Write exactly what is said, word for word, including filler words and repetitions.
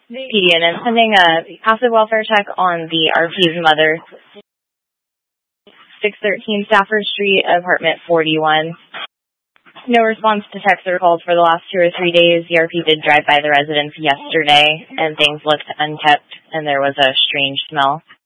P D N, I'm sending a passive welfare check on the R P's mother, six thirteen Stafford Street, apartment forty-one. No response to texts or calls for the last two or three days. The R P did drive by the residence yesterday, and things looked unkept, and there was a strange smell.